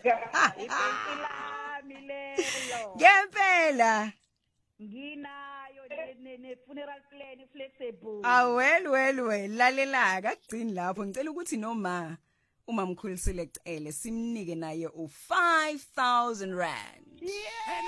Ibhenki lami lelo. Ngempela. Nginayo ne-funeral plan flexible. Well, lalela akugcini lapho ngicela ukuthi noma umamkhulu selecele simnike naye u 5000 rand. Yeah.